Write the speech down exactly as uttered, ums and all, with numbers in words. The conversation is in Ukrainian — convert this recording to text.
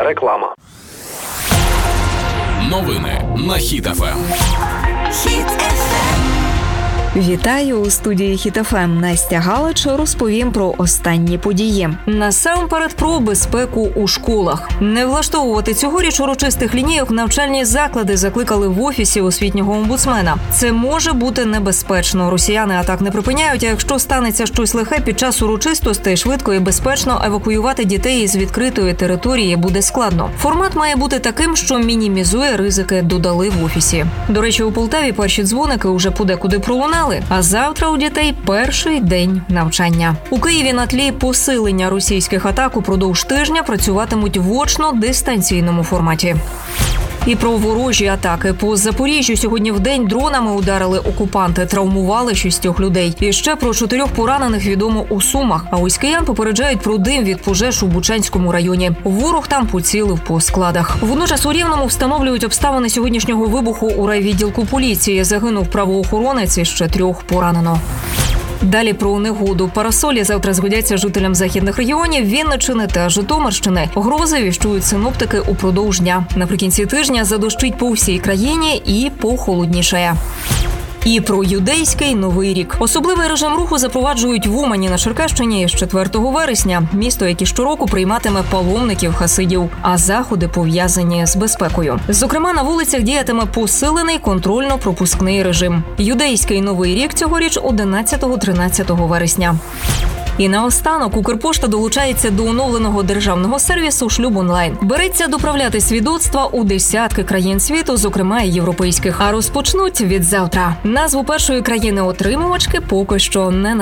Реклама. Новини на Хіт еф ем. Хіт еф ем. Вітаю у студії Хіт еф ем. Настя Галич розповім про останні події. Насамперед про безпеку у школах. Не влаштовувати цьогоріч урочистих лінійок навчальні заклади закликали в Офісі освітнього омбудсмена. Це може бути небезпечно. Росіяни атак не припиняють, а якщо станеться щось лихе під час урочистостей, швидко і безпечно евакуювати дітей із відкритої території буде складно. Формат має бути таким, що мінімізує ризики, додали в Офісі. До речі, у Полтаві перші дзвоники уже подекуди пролунали. А завтра у дітей перший день навчання. У Києві на тлі посилення російських атак упродовж тижня працюватимуть в очно-дистанційному форматі. І про ворожі атаки. По Запоріжжю сьогодні вдень дронами ударили окупанти, травмували шістьох людей. І ще про чотирьох поранених відомо у Сумах. А ось киян попереджають про дим від пожеж у Бучанському районі. Ворог там поцілив по складах. Водночас у Рівному встановлюють обставини сьогоднішнього вибуху у райвідділку поліції. Загинув правоохоронець і ще трьох поранено. Далі про негоду. Парасолі завтра згодяться жителям західних регіонів Вінниччини та Житомирщини. Грози віщують синоптики упродовж дня. Наприкінці тижня задощить по всій країні і похолоднішає. І про юдейський Новий рік. Особливий режим руху запроваджують в Умані на Черкащині з четвертого вересня. Місто, яке щороку прийматиме паломників-хасидів, а заходи пов'язані з безпекою. Зокрема, на вулицях діятиме посилений контрольно-пропускний режим. Юдейський Новий рік цьогоріч одинадцятого-тринадцятого вересня. І наостанок Укрпошта долучається до оновленого державного сервісу «Шлюб онлайн». Береться доправляти свідоцтва у десятки країн світу, зокрема і європейських. А розпочнуть від завтра. Назву першої країни-отримувачки поки що не